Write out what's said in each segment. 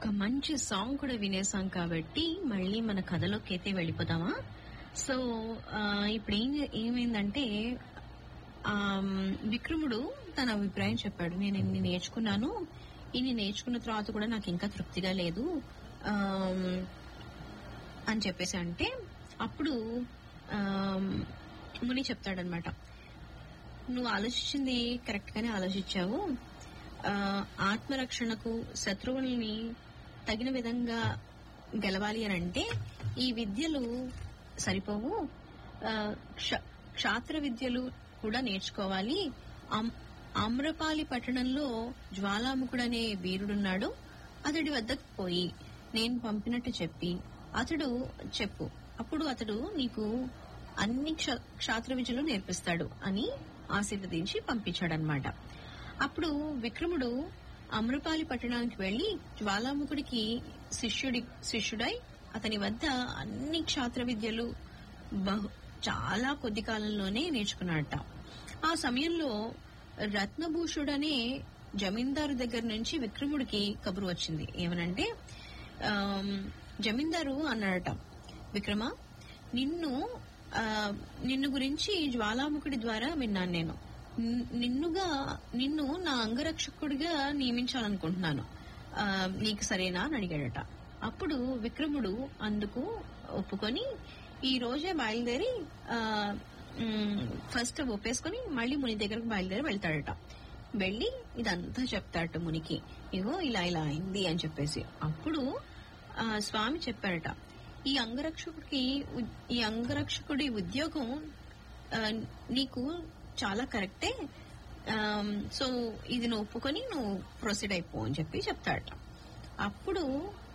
ఒక మంచి సాంగ్ కూడా వినేసాం కాబట్టి మళ్ళీ మన కథలోకి అయితే వెళ్ళిపోదామా. సో ఇప్పుడు ఏమైందంటే విక్రముడు తన అభిప్రాయం చెప్పాడు. నేను ఇన్ని నేర్చుకున్న తర్వాత కూడా నాకు ఇంకా తృప్తిగా లేదు అని చెప్పేసి అంటే అప్పుడు ముని చెప్తాడనమాట, నువ్వు ఆలోచించింది కరెక్ట్ గానే ఆలోచించావు. ఆత్మరక్షణకు శత్రువుల్ని తగిన విధంగా గెలవాలి అని అంటే ఈ విద్యలు సరిపోవు, క్షాత్ర విద్యలు కూడా నేర్చుకోవాలి. ఆమ్రపాలి పట్టణంలో జ్వాలాముఖుడనే వీరుడున్నాడు. అతడి వద్దకు పోయి నేను పంపినట్టు చెప్పు, అప్పుడు అతడు నీకు అన్ని క్షాత్ర విద్యలు నేర్పిస్తాడు అని ఆశీర్వదించి పంపించాడనమాట. అప్పుడు విక్రముడు అమ్రపాలి పట్టణానికి వెళ్లి జ్వాలాముఖుడికి శిష్యుడై అతని వద్ద అన్ని క్షాత్ర విద్యలు చాలా కొద్ది కాలంలోనే నేర్చుకున్నాడట. ఆ సమయంలో రత్నభూషుడనే జమీందారు దగ్గర నుంచి విక్రముడికి కబురు వచ్చింది. ఏమనంటే జమీందారు అన్నాడట, విక్రమ, నిన్ను గురించి జ్వాలాముఖుడి ద్వారా విన్నాను. నేను నిన్ను నా అంగరక్షకుడిగా నియమించాలనుకుంటున్నాను, నీకు సరేనా అని అడిగాడట. అప్పుడు విక్రముడు అందుకు ఒప్పుకొని ఈ రోజే బయలుదేరి ఫస్ట్ ఒప్పేసుకుని మళ్ళీ ముని దగ్గరకు బయలుదేరి వెళ్తాడట. వెళ్లి ఇదంతా చెప్తాడట మునికి, ఇగో ఇలా అయింది అని చెప్పేసి. అప్పుడు స్వామి చెప్పాడట, ఈ అంగరక్షకుడి ఉద్యోగం నీకు చాలా కరెక్టే, సో ఇది నువ్వు ఒప్పుకొని నువ్వు ప్రొసీడ్ అయిపో అని చెప్పి చెప్తాడట. అప్పుడు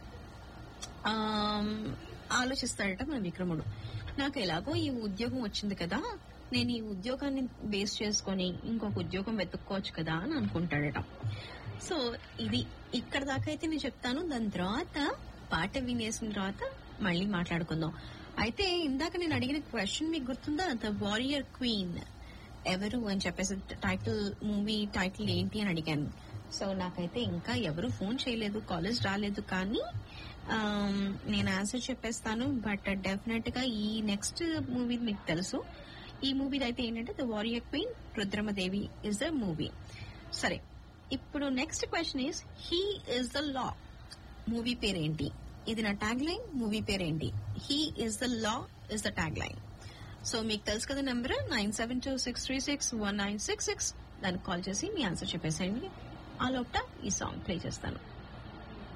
ఆలోచిస్తాడట మన విక్రముడు, నాకు ఎలాగో ఈ ఉద్యోగం వచ్చింది కదా, నేను ఈ ఉద్యోగాన్ని బేస్ చేసుకుని ఇంకొక ఉద్యోగం వెతుక్కోవచ్చు కదా అని అనుకుంటాడట. సో ఇది ఇక్కడ దాకా అయితే నేను చెప్తాను. దాని తర్వాత పాట వినేసిన తర్వాత మళ్ళీ మాట్లాడుకుందాం. అయితే ఇందాక నేను అడిగిన క్వశ్చన్ మీకు గుర్తుందా? ద వారియర్ క్వీన్ ఎవరు అని చెప్పేసి మూవీ టైటిల్ ఏంటి అని అడిగాను. సో నాకైతే ఇంకా ఎవరు ఫోన్ చేయలేదు, కాలేజ్ రాలేదు. కానీ నేను ఆన్సర్ చెప్పేస్తాను. బట్ డెఫినెట్ గా ఈ నెక్స్ట్ మూవీ మీకు తెలుసు. ఈ మూవీ అయితే ఏంటంటే the warrior queen Rudramadevi is the movie. సరే, ఇప్పుడు next question is he is the law movie పేరేంటి? ఇది నా ట్యాగ్ లైన్. మూవీ పేరేంటి? He is the law is the tag line. So మీకు తెలుసు కదా నెంబర్ 9726361966. దానికి కాల్ చేసి మీ ఆన్సర్ చెప్పేసేయండి. ఆ లోపల ఈ సాంగ్ ప్లే చేస్తాను.